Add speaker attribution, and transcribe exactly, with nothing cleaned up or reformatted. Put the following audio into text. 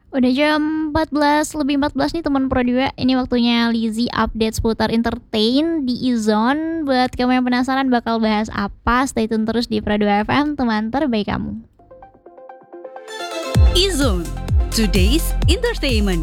Speaker 1: Udah jam empat belas lebih empat belas nih teman Pro dua. Ini waktunya Lizzy update seputar entertain di Izone. Buat kamu yang penasaran bakal bahas apa, stay tune terus di Pro dua F M, teman terbaik kamu.
Speaker 2: Izone, today's entertainment.